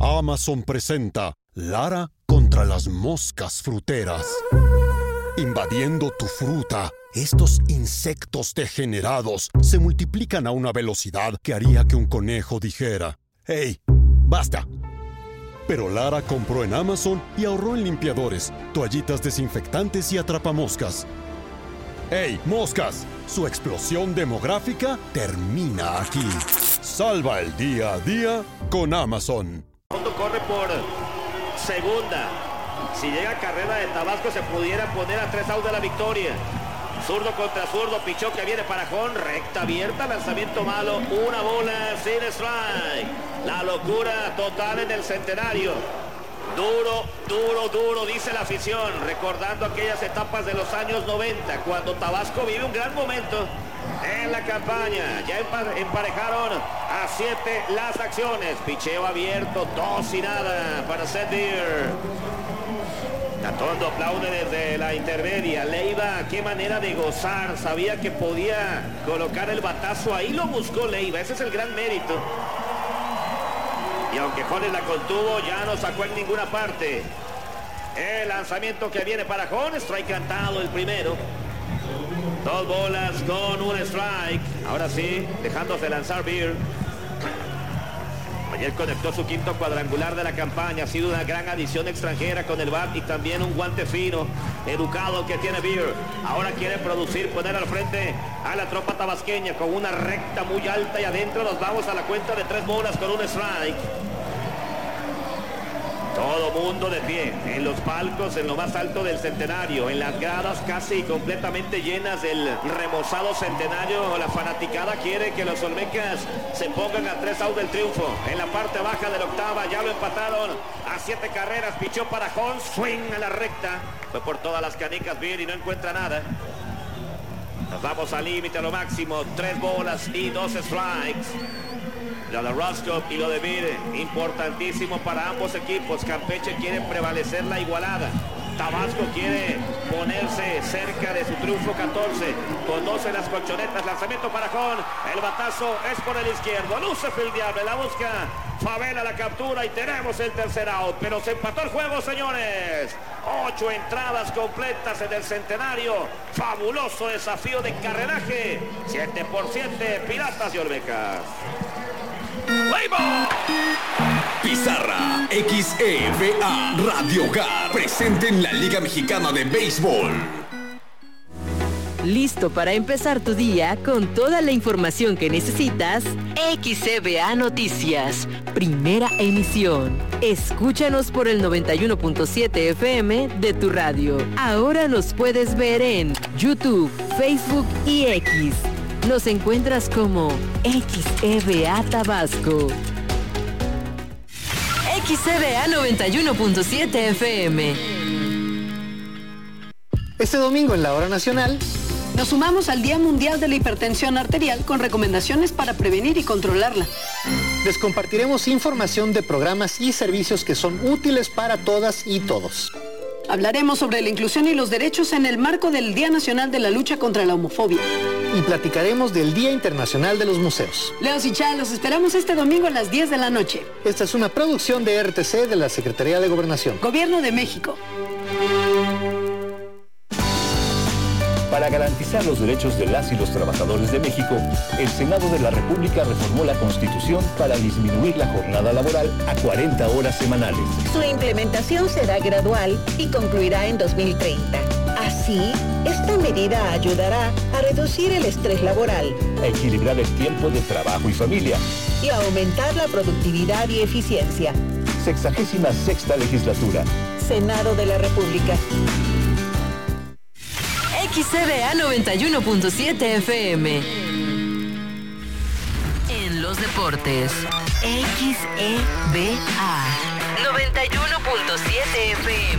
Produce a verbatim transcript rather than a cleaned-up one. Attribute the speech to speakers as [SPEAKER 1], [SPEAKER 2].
[SPEAKER 1] Amazon presenta Lara contra las moscas fruteras. Invadiendo tu fruta, estos insectos degenerados se multiplican a una velocidad que haría que un conejo dijera: ¡Hey, basta! Pero Lara compró en Amazon y ahorró en limpiadores, toallitas desinfectantes y atrapamoscas. ¡Hey, moscas! Su explosión demográfica termina aquí. Salva el día a día con Amazon.
[SPEAKER 2] Fondo corre por segunda. Si llega carrera de Tabasco se pudiera poner a tres outs de la victoria. Zurdo contra zurdo, pichó que viene para Jón, recta abierta, lanzamiento malo, una bola sin strike. La locura total en el Centenario. Duro, duro, duro, dice la afición, recordando aquellas etapas de los años noventa, cuando Tabasco vive un gran momento en la campaña. Ya emparejaron a siete las acciones. Picheo abierto, dos y nada para Seth Beer. Catondo aplaude desde la intermedia. Leiva, qué manera de gozar. Sabía que podía colocar el batazo. Ahí lo buscó Leiva. Ese es el gran mérito. Y aunque Jones la contuvo, ya no sacó en ninguna parte. El lanzamiento que viene para Jones. Strike cantado el primero. Dos bolas con un strike. Ahora sí, dejándose lanzar Beer. Ayer conectó su quinto cuadrangular de la campaña. Ha sido una gran adición extranjera con el bat y también un guante fino, educado que tiene Beer. Ahora quiere producir, poner al frente a la tropa tabasqueña con una recta muy alta y adentro nos vamos a la cuenta de tres bolas con un strike. Todo mundo de pie, en los palcos, en lo más alto del Centenario, en las gradas casi completamente llenas del remozado Centenario. La fanaticada quiere que los olmecas se pongan a tres outs del triunfo. En la parte baja de la octava ya lo empataron a siete carreras. Pichó para Jones, swing a la recta. Fue por todas las canicas Beer y no encuentra nada. Nos vamos al límite, a lo máximo, tres bolas y dos strikes. Lo de Roscoe y lo de Beer, importantísimo para ambos equipos. Campeche quiere prevalecer la igualada. Tabasco quiere ponerse cerca de su triunfo catorce. Con dos en las colchonetas. Lanzamiento para Jón. El batazo es por el izquierdo. Luce el diablo. La busca Favela, la captura y tenemos el tercer out. Pero se empató el juego, señores. Ocho entradas completas en el Centenario. Fabuloso desafío de carreraje. siete por siete, Piratas y Olmecas.
[SPEAKER 3] Pizarra X E V A Radio Hogar presente en la Liga Mexicana de Béisbol.
[SPEAKER 4] ¿Listo para empezar tu día con toda la información que necesitas? X E V A Noticias, primera emisión. Escúchanos por el noventa y uno punto siete F M de tu radio. Ahora nos puedes ver en YouTube, Facebook y X. Nos encuentras como X E V A Tabasco. X E V A noventa y uno punto siete F M.
[SPEAKER 5] Este domingo en la Hora Nacional
[SPEAKER 6] nos sumamos al Día Mundial de la Hipertensión Arterial con recomendaciones para prevenir y controlarla.
[SPEAKER 5] Les compartiremos información de programas y servicios que son útiles para todas y todos.
[SPEAKER 6] Hablaremos sobre la inclusión y los derechos en el marco del Día Nacional de la Lucha contra la Homofobia.
[SPEAKER 5] Y platicaremos del Día Internacional de los Museos.
[SPEAKER 6] Leos y Chá, los esperamos este domingo a las diez de la noche.
[SPEAKER 5] Esta es una producción de R T C de la Secretaría de Gobernación.
[SPEAKER 6] Gobierno de México.
[SPEAKER 7] Para garantizar los derechos de las y los trabajadores de México, el Senado de la República reformó la Constitución para disminuir la jornada laboral a cuarenta horas semanales.
[SPEAKER 8] Su implementación será gradual y concluirá en dos mil treinta. Así, esta medida ayudará a reducir el estrés laboral,
[SPEAKER 7] a equilibrar el tiempo de trabajo y familia
[SPEAKER 8] y a aumentar la productividad y eficiencia.
[SPEAKER 7] Sexagésima sexta legislatura.
[SPEAKER 8] Senado de la República.
[SPEAKER 4] X E V A noventa y uno punto siete F M. En los deportes, X E V A noventa y uno punto siete F M.